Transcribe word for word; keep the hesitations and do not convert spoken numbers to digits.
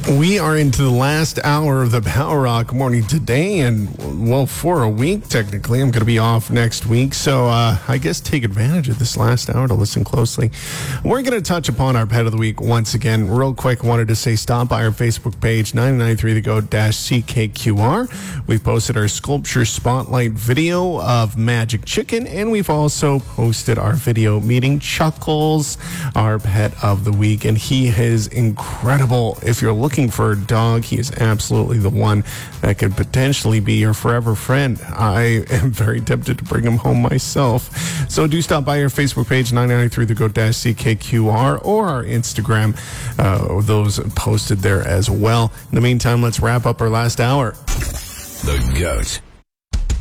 We are into the last hour of the Power Rock Morning today, and, well, for a week, technically. I'm going to be off next week, so uh, I guess take advantage of this last hour to listen closely. We're going to touch upon our Pet of the Week once again. Real quick, wanted to say stop by our Facebook page, nine nine three the go C K Q R. We've posted our Sculpture Spotlight video of Magic Chicken, and we've also posted our video meeting Chuckles, our Pet of the Week, and he is incredible. If you're looking for a dog, he is absolutely the one that could potentially be your forever friend. I am very tempted to bring him home myself. So do stop by our Facebook page, nine nine three the go C K Q R, or our Instagram. Uh, those posted there as well. In the meantime, let's wrap up our last hour. The GOAT.